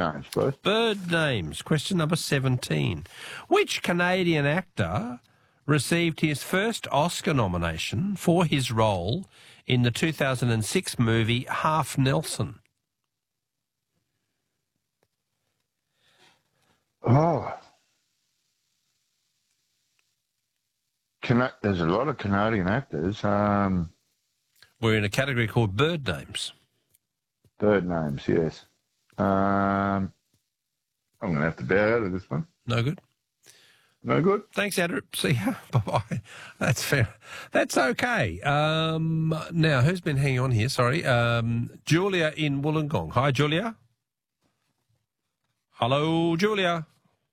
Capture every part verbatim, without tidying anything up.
names, please. Bird names. Question number seventeen. Which Canadian actor received his first Oscar nomination for his role in the two thousand six movie Half Nelson? Oh. Cana- There's a lot of Canadian actors. Um, We're in a category called bird names. bird names, yes. Um, I'm going to have to bow out of this one. No good? No good? Thanks, Andrew. See ya. Bye-bye. That's fair. That's okay. Um, now, who's been hanging on here? Sorry. Um, Julia in Wollongong. Hi, Julia. Hello, Julia.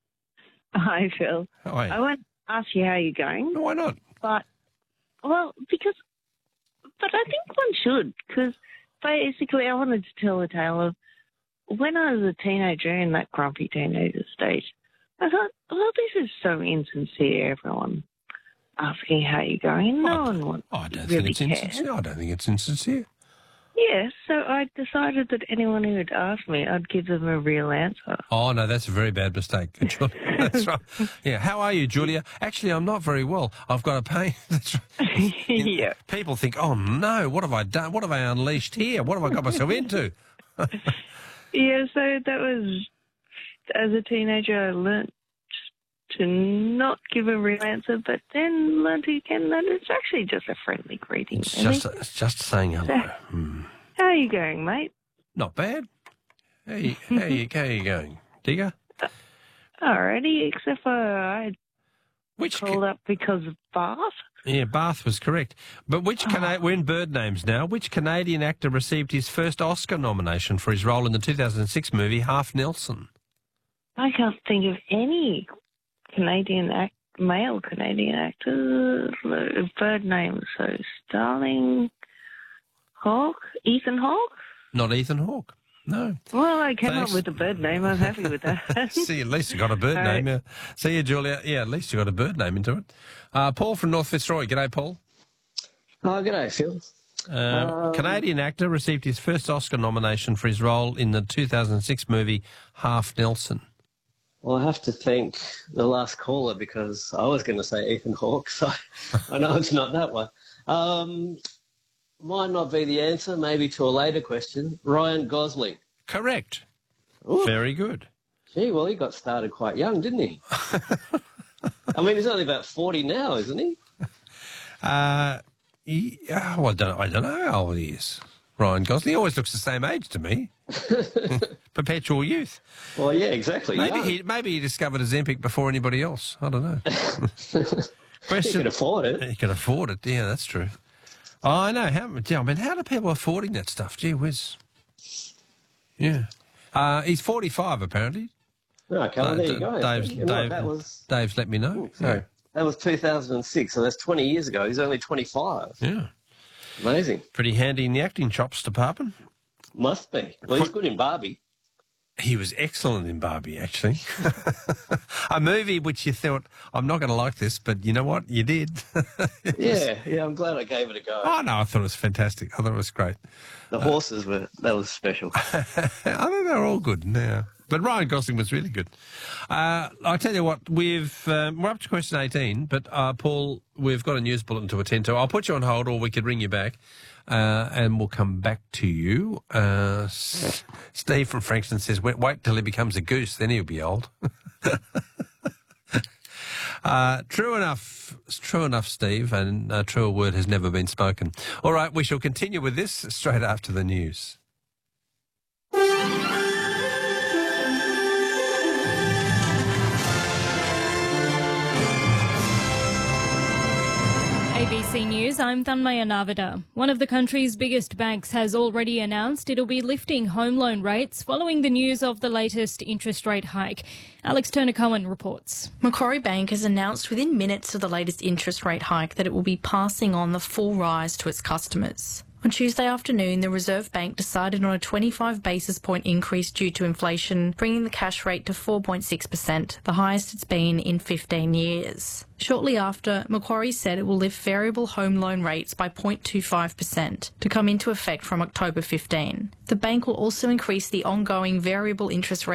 Hi, Phil. Hi. I won't ask you how you're going. No, why not? But, well, because, but I think one should, because basically I wanted to tell a tale of when I was a teenager in that grumpy teenager stage. I thought, well, this is so insincere, everyone asking how you're going. No I, one wants I don't really think it's cares. insincere. I don't think it's insincere. Yeah, so I decided that anyone who would ask me, I'd give them a real answer. Oh, no, that's a very bad mistake, Julia. That's right. Yeah, how are you, Julia? Actually, I'm not very well. I've got a pain. That's right. Yeah. People think, oh, no, what have I done? What have I unleashed here? What have I got myself into? Yeah, so that was, as a teenager, I learnt to not give a real answer, but then learnt again that it's actually just a friendly greeting. It's really. just, it's just saying hello. So, Hmm. how are you going, mate? Not bad. How you, how you, how you going, Digger? Alrighty, except for I Which called up because of Bath. Yeah, Bath was correct. But which Cana- we're in bird names now. Which Canadian actor received his first Oscar nomination for his role in the two thousand six movie Half Nelson? I can't think of any Canadian act, male Canadian actor uh, bird names. So Starling, Hawke, Ethan Hawke. Not Ethan Hawke. No. Well, I came Thanks. up with a bird name. I'm happy with that. See, at least you got a bird All name. right. Yeah. See you, Julia. Yeah, at least you got a bird name into it. Uh, Paul from North Fitzroy. G'day, Paul. Oh, g'day, Phil. Uh, Um, Canadian actor received his first Oscar nomination for his role in the two thousand six movie Half Nelson. Well, I have to thank the last caller because I was going to say Ethan Hawke, so I know it's not that one. Um, might not be the answer, maybe to a later question. Ryan Gosling. Correct. Ooh. Very good. Gee, well, he got started quite young, didn't he? I mean, he's only about forty now, isn't he? Uh, he, uh, well, I don't, know, I don't know how old he is. Ryan Gosling. He always looks the same age to me. Perpetual youth. Well, yeah, exactly. Maybe young. he maybe he discovered Ozempic before anybody else. I don't know. He Question. can afford it. He can afford it. Yeah, that's true. Oh, I know. How, yeah, I mean, how do people affording that stuff? Gee whiz. Yeah. Uh, he's forty-five, apparently. Okay, well, Uh, there D- you go. Dave's, You know, Dave, that was, Dave's let me know. Ooh, sorry. That was two thousand six, so that's twenty years ago. He's only twenty-five. Yeah. yeah. Amazing. Pretty handy in the acting chops department. Must be. Well, he's good in Barbie. He was excellent in Barbie, actually. A movie which you thought, I'm not going to like this, but you know what? You did. Yeah, yeah, I'm glad I gave it a go. Oh, no, I thought it was fantastic. I thought it was great. The horses were, that was special. I think they're all good now. But Ryan Gosling was really good. Uh, I tell you what, we've um, we're up to question eighteen, but uh, Paul, we've got a news bulletin to attend to. I'll put you on hold, or we could ring you back, uh, and we'll come back to you. Uh, S- Steve from Frankston says, wait, wait till he becomes a goose, then he'll be old. uh, true enough, it's true enough, Steve, and a truer word has never been spoken. All right, we shall continue with this straight after the news. A B C News, I'm Thanmaya Navada. One of the country's biggest banks has already announced it'll be lifting home loan rates following the news of the latest interest rate hike. Alex Turner-Cohen reports. Macquarie Bank has announced within minutes of the latest interest rate hike that it will be passing on the full rise to its customers. On Tuesday afternoon, the Reserve Bank decided on a twenty-five basis point increase due to inflation, bringing the cash rate to four point six percent, the highest it's been in fifteen years. Shortly after, Macquarie said it will lift variable home loan rates by zero point two five percent to come into effect from October fifteenth. The bank will also increase the ongoing variable interest rate